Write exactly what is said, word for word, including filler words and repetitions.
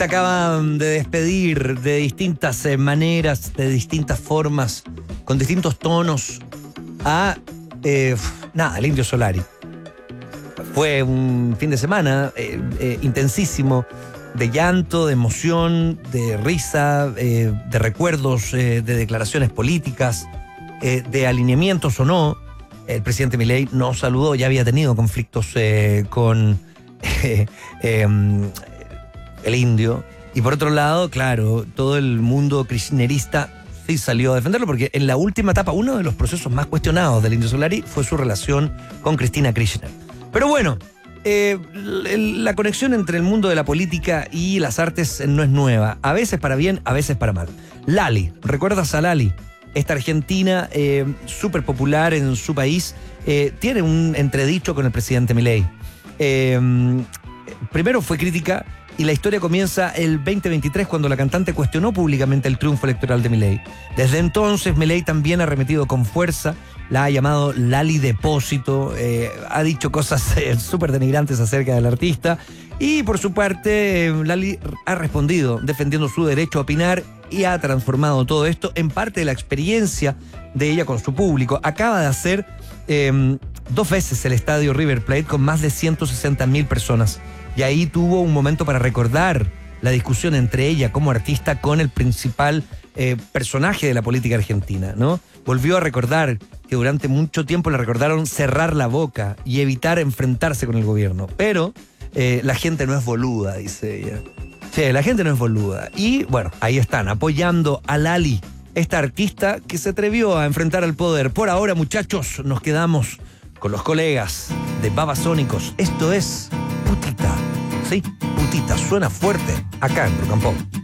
se acaban de despedir de distintas eh, maneras, de distintas formas, con distintos tonos, a, eh, nada, el Indio Solari. Fue un fin de semana eh, eh, intensísimo, de llanto, de emoción, de risa, eh, de recuerdos, eh, de declaraciones políticas, eh, de alineamientos o no. El presidente Milei no saludó, ya había tenido conflictos eh, con eh, eh, el Indio. Y por otro lado, claro, todo el mundo kirchnerista sí salió a defenderlo, porque en la última etapa, uno de los procesos más cuestionados del Indio Solari fue su relación con Cristina Kirchner. Pero bueno, eh, la conexión entre el mundo de la política y las artes no es nueva. A veces para bien, a veces para mal. Lali, ¿recuerdas a Lali? Esta argentina eh, súper popular en su país, eh, tiene un entredicho con el presidente Milei. Eh, primero fue crítica y la historia comienza el veinte veintitrés cuando la cantante cuestionó públicamente el triunfo electoral de Milei. Desde entonces Milei también ha arremetido con fuerza, la ha llamado Lali Depósito, eh, ha dicho cosas eh, súper denigrantes acerca del artista y por su parte eh, Lali ha respondido defendiendo su derecho a opinar y ha transformado todo esto en parte de la experiencia de ella con su público. Acaba de hacer eh, dos veces el estadio River Plate con más de ciento sesenta mil personas. Y ahí tuvo un momento para recordar la discusión entre ella como artista con el principal eh, personaje de la política argentina, ¿no? Volvió a recordar que durante mucho tiempo le recordaron cerrar la boca y evitar enfrentarse con el gobierno. Pero eh, la gente no es boluda, dice ella. Sí, la gente no es boluda. Y bueno, ahí están, apoyando a Lali, esta artista que se atrevió a enfrentar al poder. Por ahora, muchachos, nos quedamos con los colegas de Babasónicos. Esto es Putita. Sí, Putita, suena fuerte acá en Rock and Pop.